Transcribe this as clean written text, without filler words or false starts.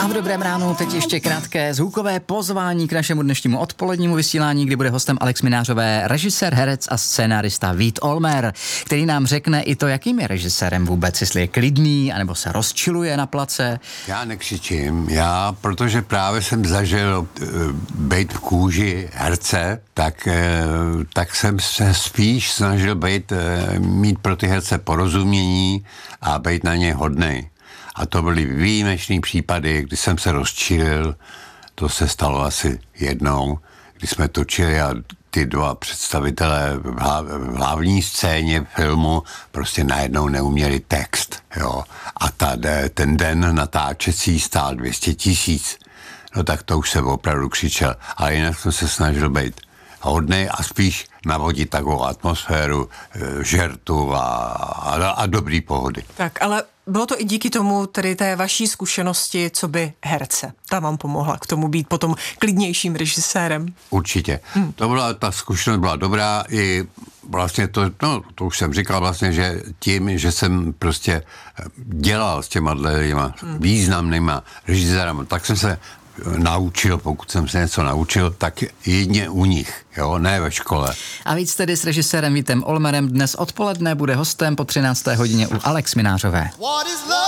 A v dobrém ránu teď ještě krátké zvukové pozvání k našemu dnešnímu odpolednímu vysílání, kdy bude hostem Alex Minářové, režisér, herec a scénárista Vít Olmer, který nám řekne i to, jakým je režisérem vůbec, jestli je klidný, anebo se rozčiluje na place. Já nekřičím, protože právě jsem zažil být v kůži herce, tak jsem se spíš snažil mít pro ty herce porozumění a být na ně hodnej. A to byly výjimečný případy, kdy jsem se rozčilil, to se stalo asi jednou, kdy jsme točili a ty dva představitelé v hlavní scéně filmu prostě najednou neuměli text, jo. A ten den natáčecí stál 200 000. No tak to už jsem opravdu křičel, ale jinak jsem se snažil být hodnej a spíš navodit takovou atmosféru žertu a dobrý pohody. Tak, ale bylo to i díky tomu, tedy té vaší zkušenosti, co by herce. Ta vám pomohla k tomu být potom klidnějším režisérem. Určitě. Ta zkušenost byla dobrá i vlastně to už jsem říkal vlastně, že tím, že jsem prostě dělal s těma významnýma režisérama, tak jsem se naučil, pokud jsem se něco naučil, tak jedně u nich, jo, ne ve škole. A víc tedy s režisérem Vítem Olmerem dnes odpoledne bude hostem po 13. hodině u Alex Minářové.